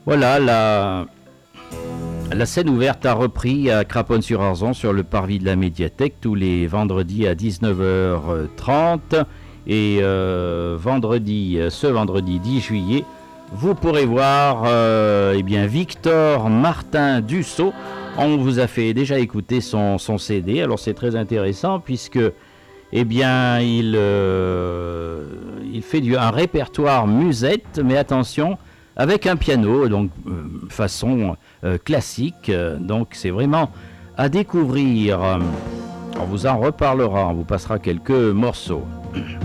Voilà, la scène ouverte a repris à Craponne-sur-Arzon sur le parvis de la médiathèque tous les vendredis à 19h30 et ce vendredi 10 juillet, vous pourrez voir Victor Martin Dussault. On vous a fait déjà écouter son CD, alors c'est très intéressant puisque il fait un répertoire musette, mais attention, avec un piano, donc façon classique, donc c'est vraiment à découvrir. On vous en reparlera, on vous passera quelques morceaux.